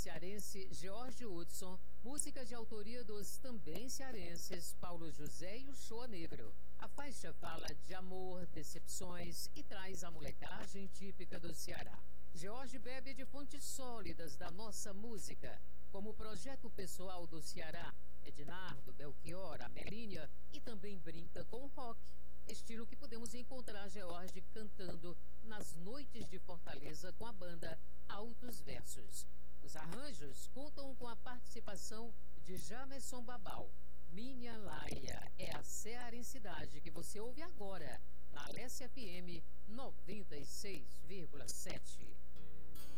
cearense George Hudson, música de autoria dos também cearenses Paulo José e o Shoa Negro. A faixa fala de amor, decepções e traz a molecagem típica do Ceará. George bebe de fontes sólidas da nossa música, como o projeto pessoal do Ceará, Ednardo, Belchior, Amelinha, e também brinca com o rock, estilo que podemos encontrar George cantando nas noites de Fortaleza com a banda Altos Versos. Os arranjos contam com a participação de Jamerson Babal. Minha Laia é a cearensidade que você ouve agora na Alessia FM 96,7.